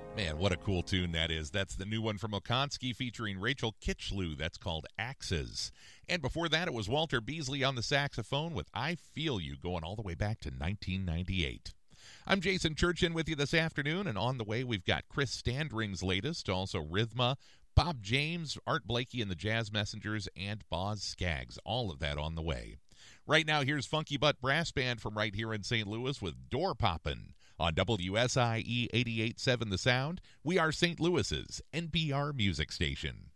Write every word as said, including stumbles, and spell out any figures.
Man, what a cool tune that is. That's the new one from Okonski featuring Rachel Kitchlew. That's called Axes. And before that, it was Walter Beasley on the saxophone with I Feel You, going all the way back to nineteen ninety-eight. I'm Jason Churchin with you this afternoon, and on the way we've got Chris Standring's latest, also Rhythma, Bob James, Art Blakey and the Jazz Messengers, and Boz Scaggs. All of that on the way. Right now, here's Funky Butt Brass Band from right here in Saint Louis with Door Poppin' on W S I E eighty-eight point seven The Sound. We are Saint Louis's N P R music station.